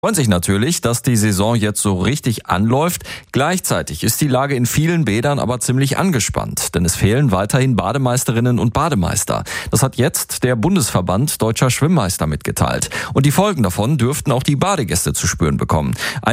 Freuen sich natürlich, dass die Saison jetzt so richtig anläuft. Gleichzeitig ist die Lage in vielen Bädern aber ziemlich angespannt, denn es fehlen weiterhin Bademeisterinnen und Bademeister. Das hat jetzt der Bundesverband Deutscher Schwimmmeister mitgeteilt. Und die Folgen davon dürften auch die Badegäste zu spüren bekommen.